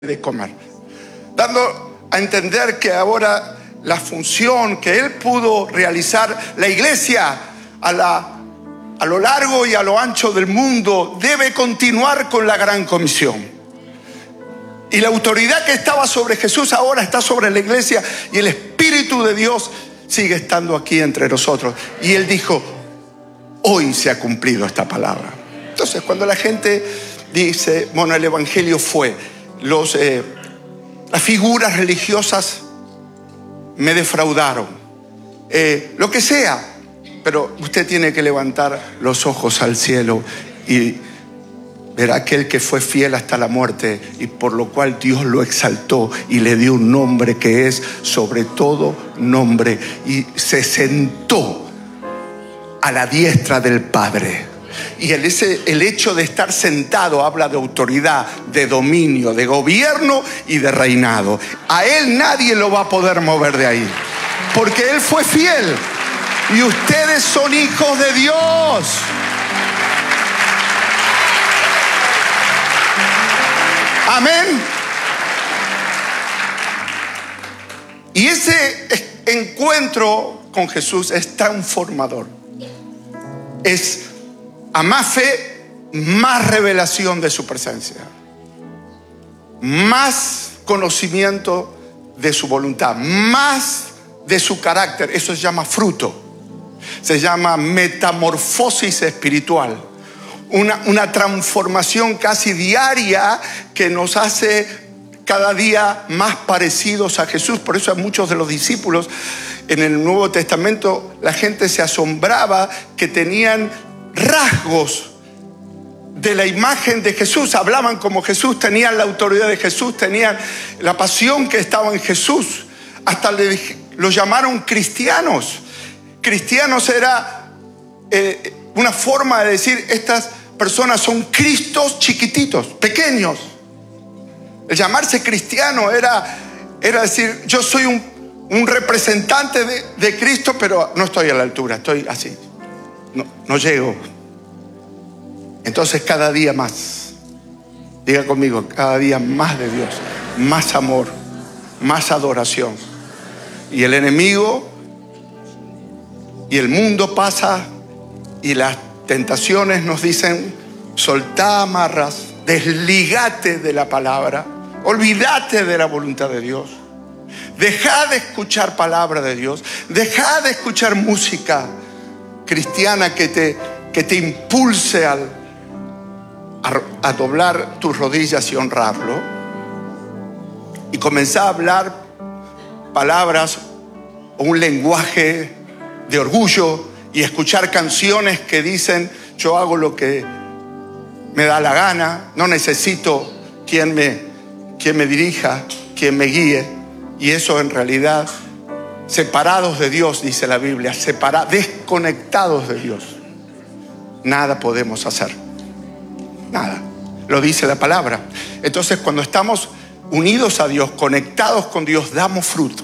de comer, dando a entender que ahora la función que él pudo realizar, la iglesia a lo largo y a lo ancho del mundo debe continuar con la gran comisión. Y la autoridad que estaba sobre Jesús ahora está sobre la iglesia, y el Espíritu de Dios sigue estando aquí entre nosotros. Y él dijo: hoy se ha cumplido esta palabra. Entonces, cuando la gente dice, bueno, el evangelio fue, las figuras religiosas me defraudaron, lo que sea, pero usted tiene que levantar los ojos al cielo y ver a aquel que fue fiel hasta la muerte, y por lo cual Dios lo exaltó y le dio un nombre que es sobre todo nombre, y se sentó a la diestra del Padre. Y el hecho de estar sentado habla de autoridad, de dominio, de gobierno y de reinado. A él nadie lo va a poder mover de ahí, porque él fue fiel, y ustedes son hijos de Dios. Amén. Y ese encuentro con Jesús es transformador. Es a más fe, más revelación de su presencia, más conocimiento de su voluntad, más de su carácter. Eso se llama fruto, se llama metamorfosis espiritual, una transformación casi diaria que nos hace cada día más parecidos a Jesús. Por eso a muchos de los discípulos en el Nuevo Testamento la gente se asombraba que tenían rasgos de la imagen de Jesús, hablaban como Jesús, tenían la autoridad de Jesús, tenían la pasión que estaba en Jesús. Hasta los llamaron cristianos. Cristianos era una forma de decir: estas personas son Cristos chiquititos, pequeños. El llamarse cristiano era decir: yo soy un representante de Cristo, pero no estoy a la altura, estoy así. No llego. Entonces cada día más, diga conmigo, cada día más de Dios, más amor, más adoración. Y el enemigo y el mundo pasa, y las tentaciones nos dicen: soltá amarras, desligate de la palabra, olvídate de la voluntad de Dios, dejá de escuchar palabra de Dios, dejá de escuchar música cristiana que te impulse a doblar tus rodillas y honrarlo, y comenzar a hablar palabras o un lenguaje de orgullo, y escuchar canciones que dicen: yo hago lo que me da la gana, no necesito quien me dirija, quien me guíe. Y eso en realidad, separados de Dios, dice la Biblia, desconectados de Dios, nada podemos hacer. Nada. Lo dice la palabra. Entonces, cuando estamos unidos a Dios, conectados con Dios, damos fruto.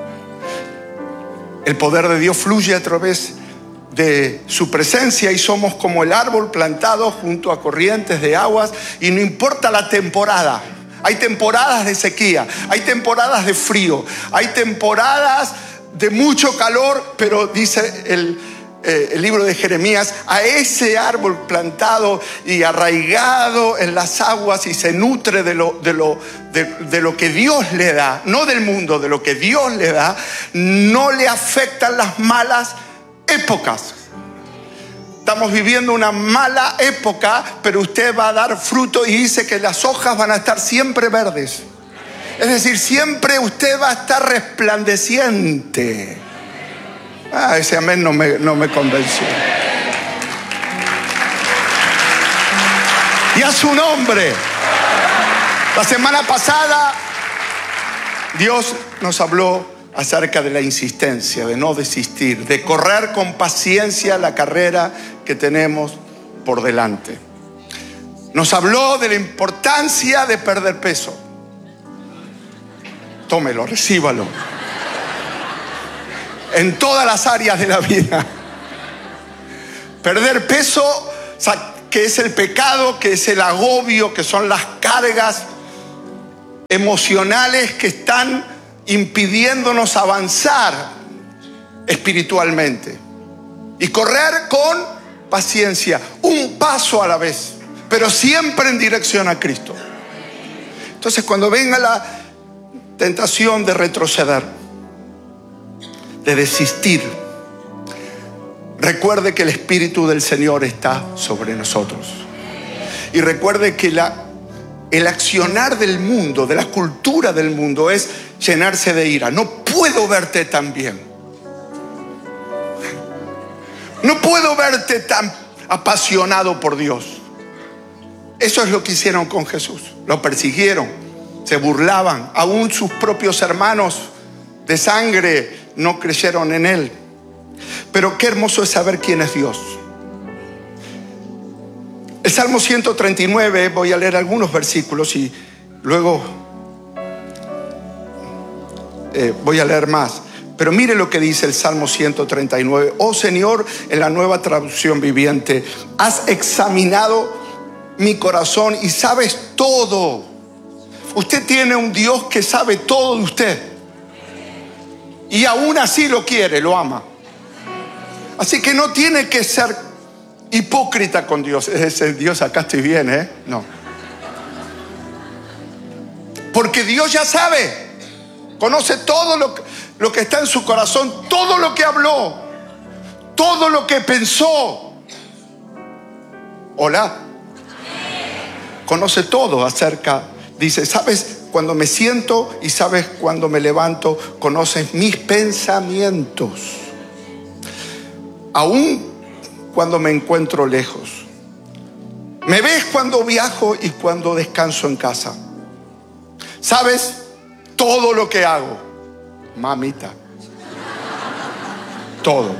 El poder de Dios fluye a través de su presencia, y somos como el árbol plantado junto a corrientes de aguas, y no importa la temporada. Hay temporadas de sequía, hay temporadas de frío, hay temporadas de mucho calor, pero dice el libro de Jeremías: a ese árbol plantado y arraigado en las aguas, y se nutre de lo que Dios le da, no del mundo, de lo que Dios le da, no le afectan las malas épocas. Estamos viviendo una mala época, pero usted va a dar fruto, y dice que las hojas van a estar siempre verdes. Es decir, siempre usted va a estar resplandeciente. Ese amén no me convenció. Y a su nombre. La semana pasada Dios nos habló acerca de la insistencia, de no desistir, de correr con paciencia la carrera que tenemos por delante. Nos habló de la importancia de perder peso. Tómelo, recíbalo. En todas las áreas de la vida. Perder peso, que es el pecado, que es el agobio, que son las cargas emocionales que están impidiéndonos avanzar espiritualmente. Y correr con paciencia, un paso a la vez, pero siempre en dirección a Cristo. Entonces, cuando venga la tentación de retroceder, de desistir, recuerde que el Espíritu del Señor está sobre nosotros. Y recuerde que el accionar del mundo, de la cultura del mundo, es llenarse de ira. No puedo verte tan bien. No puedo verte tan apasionado por Dios. Eso es lo que hicieron con Jesús. Lo persiguieron, se burlaban. Aún sus propios hermanos de sangre no creyeron en Él. Pero qué hermoso es saber quién es Dios. El Salmo 139, voy a leer algunos versículos y luego voy a leer más. Pero mire lo que dice el Salmo 139. Oh Señor, en la Nueva Traducción Viviente, has examinado mi corazón y sabes todo. Usted tiene un Dios que sabe todo de usted. Y aún así lo quiere, lo ama. Así que no tiene que ser hipócrita con Dios. Ese Dios, acá estoy bien, no. Porque Dios ya sabe. Conoce todo lo que está en su corazón, todo lo que habló, todo lo que pensó. Hola. Conoce todo acerca. Dice, sabes cuando me siento y sabes cuando me levanto. Conoces mis pensamientos. Aún cuando me encuentro lejos. Me ves cuando viajo y cuando descanso en casa. Sabes todo lo que hago, mamita. Todo.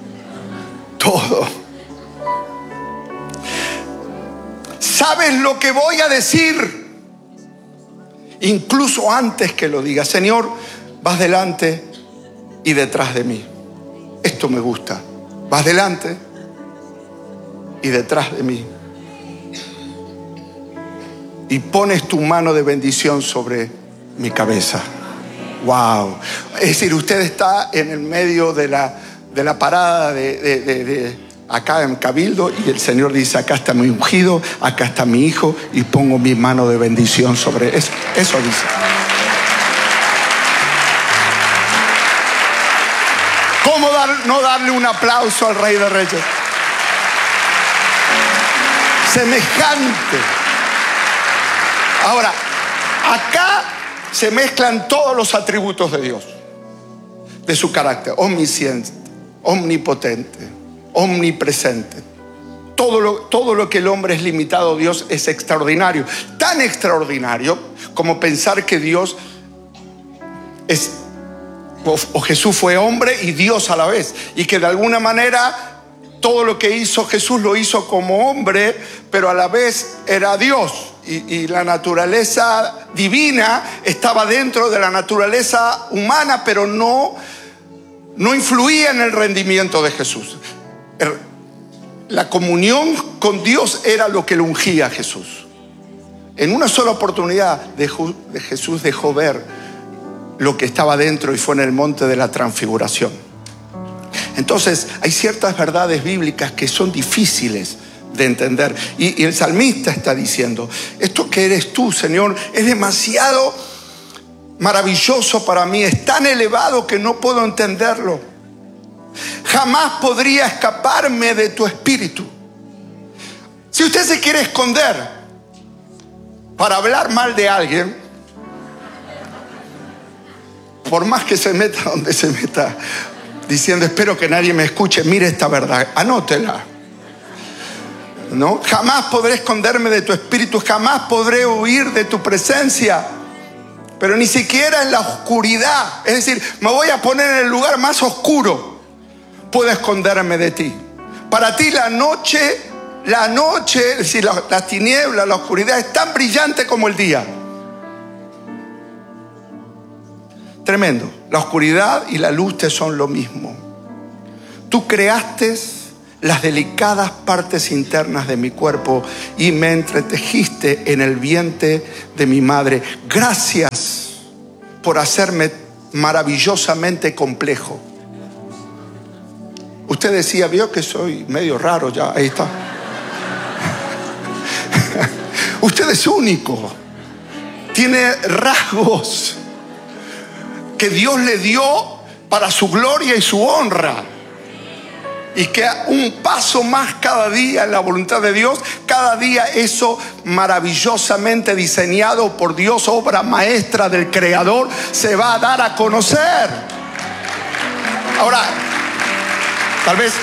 Sabes lo que voy a decir, incluso antes que lo diga. Señor, vas delante y detrás de mí. Esto me gusta. Vas delante y detrás de mí. Y pones tu mano de bendición sobre mi cabeza. Wow. Es decir, usted está en el medio de la parada de acá en Cabildo y el Señor dice, acá está mi ungido, acá está mi hijo y pongo mi mano de bendición sobre eso. Eso dice. ¿Cómo no darle un aplauso al Rey de Reyes? Semejante. Ahora, acá se mezclan todos los atributos de Dios, de su carácter: omnisciente, omnipotente, omnipresente. Todo lo que el hombre es limitado, Dios es extraordinario. Tan extraordinario como pensar que Dios es, o Jesús fue hombre y Dios a la vez, y que de alguna manera todo lo que hizo Jesús lo hizo como hombre, pero a la vez era Dios. Y la naturaleza divina estaba dentro de la naturaleza humana, pero no influía en el rendimiento de Jesús. La comunión con Dios era lo que lo ungía a Jesús. En una sola oportunidad Jesús dejó ver lo que estaba dentro y fue en el monte de la transfiguración. Entonces hay ciertas verdades bíblicas que son difíciles de entender. Y el salmista está diciendo, esto que eres tú, Señor, es demasiado maravilloso para mí, es tan elevado que no puedo entenderlo. Jamás podría escaparme de tu espíritu. Si usted se quiere esconder para hablar mal de alguien, por más que se meta donde se meta, diciendo espero que nadie me escuche, mire esta verdad, anótela. ¿No? Jamás podré esconderme de tu espíritu, jamás podré huir de tu presencia, pero ni siquiera en la oscuridad, es decir, me voy a poner en el lugar más oscuro, puedo esconderme de ti. Para ti la noche, es decir, la tiniebla, la oscuridad es tan brillante como el día. Tremendo. La oscuridad y la luz te son lo mismo. Tú creaste las delicadas partes internas de mi cuerpo y me entretejiste en el vientre de mi madre. Gracias por hacerme maravillosamente complejo. Usted decía, vio que soy medio raro ya, ahí está. Usted es único, tiene rasgos que Dios le dio para su gloria y su honra. Y que un paso más cada día en la voluntad de Dios, cada día eso maravillosamente diseñado por Dios, obra maestra del Creador, se va a dar a conocer. Ahora, tal vez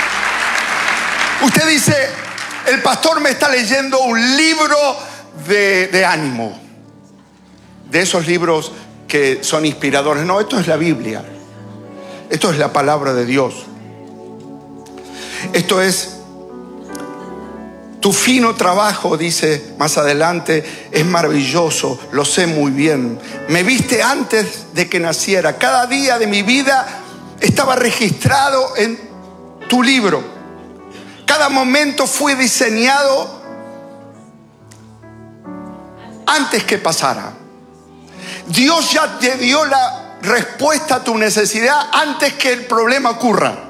usted dice, el pastor me está leyendo un libro de ánimo, de esos libros que son inspiradores. No, esto es la Biblia, esto es la palabra de Dios. Esto es tu fino trabajo, dice más adelante, es maravilloso, lo sé muy bien. Me viste antes de que naciera. Cada día de mi vida estaba registrado en tu libro. Cada momento fue diseñado antes que pasara. Dios ya te dio la respuesta a tu necesidad antes que el problema ocurra.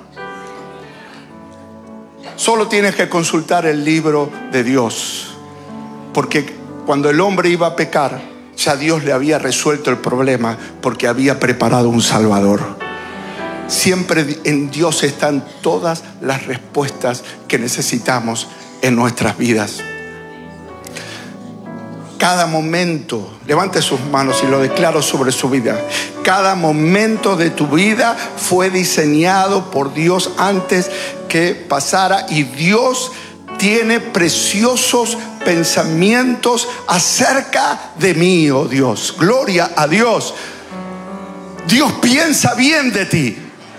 Solo tienes que consultar el libro de Dios, porque cuando el hombre iba a pecar, ya Dios le había resuelto el problema, porque había preparado un Salvador. Siempre en Dios están todas las respuestas que necesitamos en nuestras vidas. Cada momento, levante sus manos y lo declaro sobre su vida. Cada momento de tu vida fue diseñado por Dios antes que pasara, y Dios tiene preciosos pensamientos acerca de mí, oh Dios. Gloria a Dios. Dios piensa bien de ti.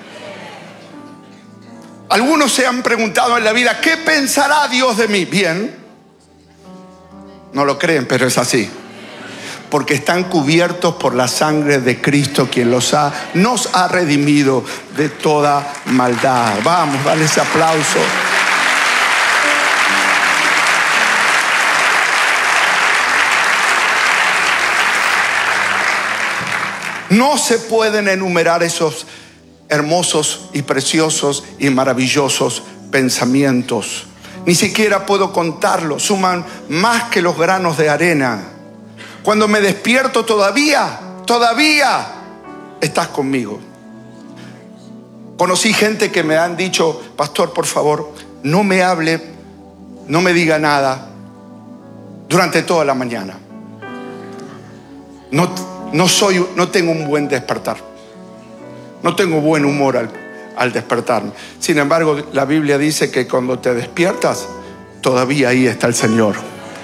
Algunos se han preguntado en la vida, ¿qué pensará Dios de mí? Bien. No lo creen, pero es así. Porque están cubiertos por la sangre de Cristo, quien nos ha redimido de toda maldad. Vamos, dale ese aplauso. No se pueden enumerar esos hermosos y preciosos y maravillosos pensamientos. Ni siquiera puedo contarlos. Suman más que los granos de arena. Cuando me despierto todavía estás conmigo. Conocí gente que me han dicho, pastor, por favor, no me hable, no me diga nada durante toda la mañana. No tengo un buen despertar. No tengo buen humor al despertarme. Sin embargo, la Biblia dice que cuando te despiertas, todavía ahí está el Señor.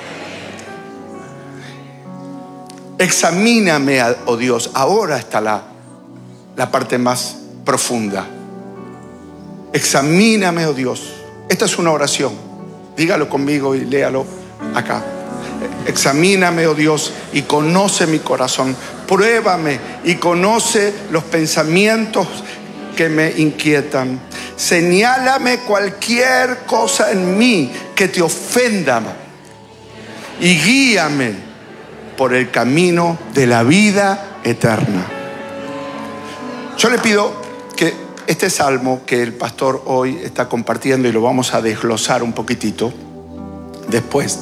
Examíname, oh Dios. Ahora está la parte más profunda. Examíname, oh Dios. Esta es una oración. Dígalo conmigo y léalo acá. Examíname, oh Dios, y conoce mi corazón. Pruébame y conoce los pensamientos que me inquietan. Señálame cualquier cosa en mí que te ofenda y guíame por el camino de la vida eterna. Yo le pido que este salmo que el pastor hoy está compartiendo, y lo vamos a desglosar un poquitito después,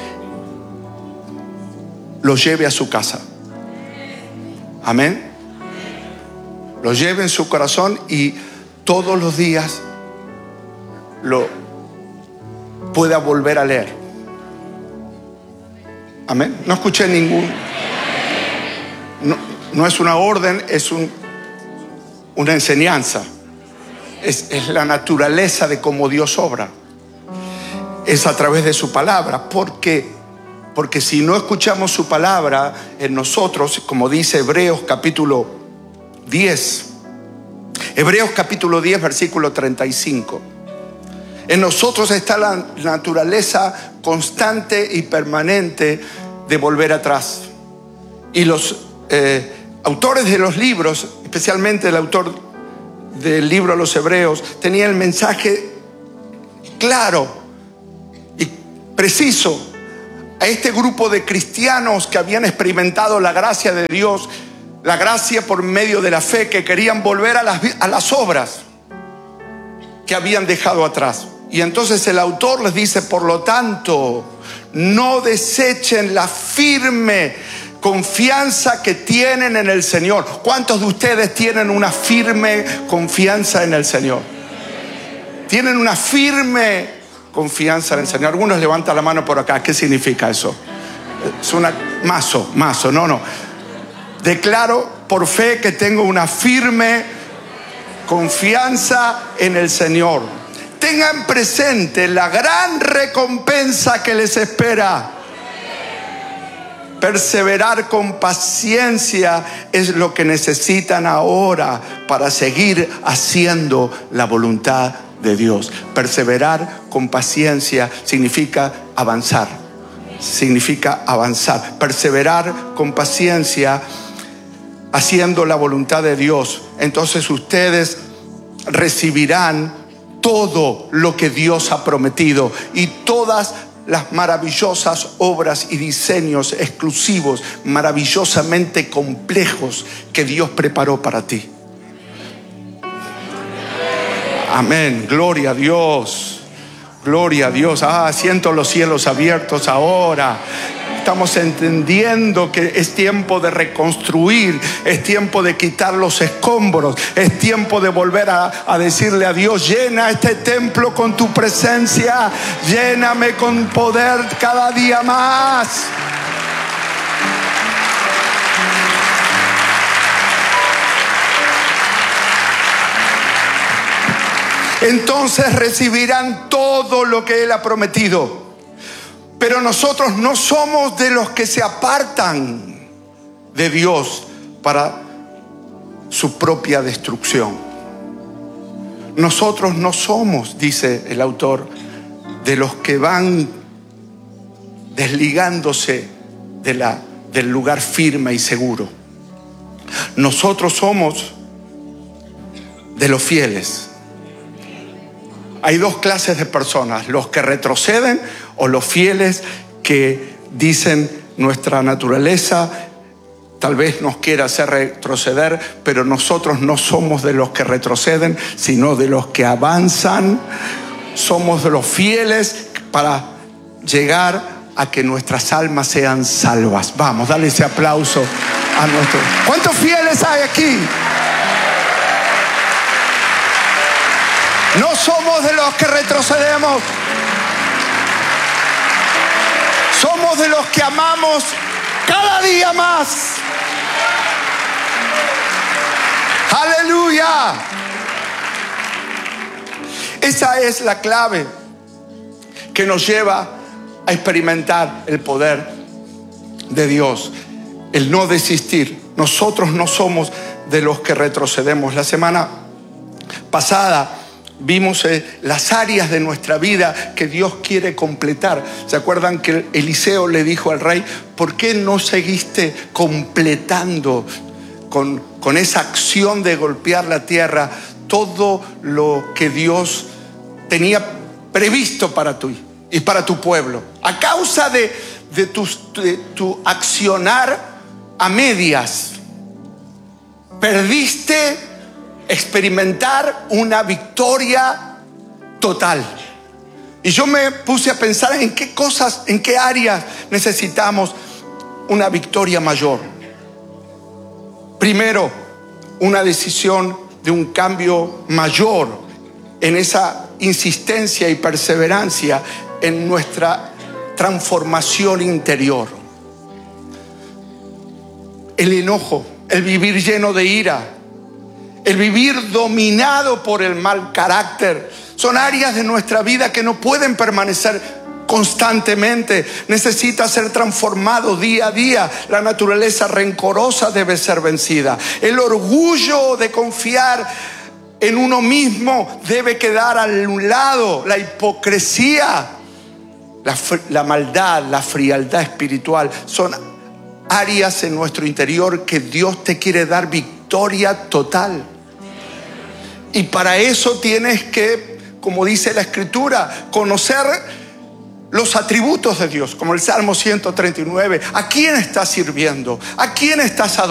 lo lleve a su casa. Amén. Lo lleve en su corazón y todos los días lo pueda volver a leer. Amén. No escuché no es una orden, es una enseñanza. Es la naturaleza de cómo Dios obra. Es a través de su palabra. Porque si no escuchamos su palabra en nosotros, como dice Hebreos capítulo 10. Hebreos capítulo 10, versículo 35. En nosotros está la naturaleza constante y permanente de volver atrás. Y los autores de los libros, especialmente el autor del libro a los Hebreos, tenía el mensaje claro y preciso a este grupo de cristianos que habían experimentado la gracia de Dios, la gracia por medio de la fe, que querían volver a las obras que habían dejado atrás. Y entonces el autor les dice: por lo tanto, no desechen la firme confianza que tienen en el Señor. ¿Cuántos de ustedes tienen una firme confianza en el Señor? Tienen una firme confianza en el Señor. Algunos levantan la mano por acá. ¿Qué significa eso? Es una mazo, no. Declaro por fe que tengo una firme confianza en el Señor. Tengan presente la gran recompensa que les espera. Perseverar con paciencia es lo que necesitan ahora para seguir haciendo la voluntad de Dios. Perseverar con paciencia significa avanzar. Perseverar con paciencia haciendo la voluntad de Dios. Entonces ustedes recibirán todo lo que Dios ha prometido y todas las maravillosas obras y diseños exclusivos, maravillosamente complejos que Dios preparó para ti. Amén, gloria a Dios, gloria a Dios. Siento los cielos abiertos ahora. Estamos entendiendo que es tiempo de reconstruir, es tiempo de quitar los escombros, es tiempo de volver a decirle a Dios: llena este templo con tu presencia, lléname con poder cada día más. Entonces recibirán todo lo que Él ha prometido. Pero nosotros no somos de los que se apartan de Dios para su propia destrucción. Nosotros no somos, dice el autor, de los que van desligándose del lugar firme y seguro. Nosotros somos de los fieles. Hay dos clases de personas: los que retroceden o los fieles que dicen: nuestra naturaleza tal vez nos quiera hacer retroceder, pero nosotros no somos de los que retroceden, sino de los que avanzan. Somos de los fieles para llegar a que nuestras almas sean salvas. Vamos, dale ese aplauso a nuestro. ¿Cuántos fieles hay aquí? No somos de los que retrocedemos. Somos de los que amamos cada día más. Aleluya. Esa es la clave que nos lleva a experimentar el poder de Dios. El no desistir. Nosotros no somos de los que retrocedemos. La semana pasada vimos las áreas de nuestra vida que Dios quiere completar. ¿Se acuerdan que Eliseo le dijo al rey: ¿por qué no seguiste completando con esa acción de golpear la tierra todo lo que Dios tenía previsto para ti y para tu pueblo? A causa de tu accionar a medias, perdiste experimentar una victoria total. Y yo me puse a pensar en qué cosas, en qué áreas necesitamos una victoria mayor. Primero, una decisión de un cambio mayor en esa insistencia y perseverancia en nuestra transformación interior. El enojo, el vivir lleno de ira, el vivir dominado por el mal carácter, son áreas de nuestra vida que no pueden permanecer constantemente. Necesita ser transformado día a día. La naturaleza rencorosa debe ser vencida. El orgullo de confiar en uno mismo debe quedar a un lado. La hipocresía, la maldad, la frialdad espiritual son áreas en nuestro interior que Dios te quiere dar victoria total. Y para eso tienes que como dice la Escritura, conocer los atributos de Dios, como el Salmo 139. ¿A quién estás sirviendo? ¿A quién estás adorando?